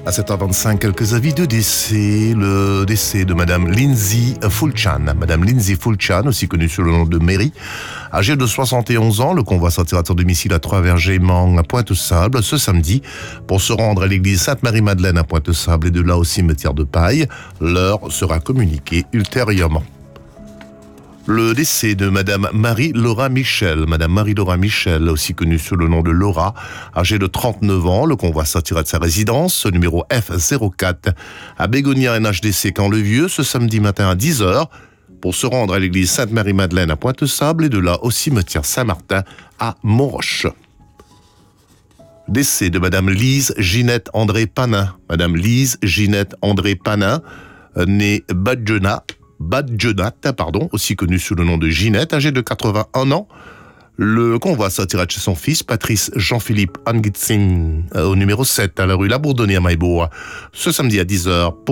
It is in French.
À 7h25, quelques avis de décès. Le décès de Madame Lindsay Fulchan. Madame Lindsay Fulchan, aussi connue sous le nom de Mary, âgée de 71 ans. Le convoi sortira de son domicile à Trois-Vergers-Mans à Pointe-Sable ce samedi pour se rendre à l'église Sainte-Marie-Madeleine à Pointe-Sable et de là au cimetière de Paille. L'heure sera communiquée ultérieurement. Le décès de Madame Marie-Laura Michel. Madame Marie-Laura Michel, aussi connue sous le nom de Laura, âgée de 39 ans. Le convoi sortira de sa résidence, numéro F04, à Bégonia NHDC Camp-le-Vieux, ce samedi matin à 10h, pour se rendre à l'église Sainte-Marie-Madeleine à Pointe-Sable et de là au cimetière Saint-Martin à Montroche. Décès de Madame Lise Ginette André Panin. Madame Lise Ginette André Panin, née Badjenat, aussi connue sous le nom de Ginette, âgée de 81 ans. Le convoi sortira de chez son fils, Patrice Jean-Philippe Angitzin, au numéro 7, à la rue Labourdonnais à Maillebourg, ce samedi à 10h.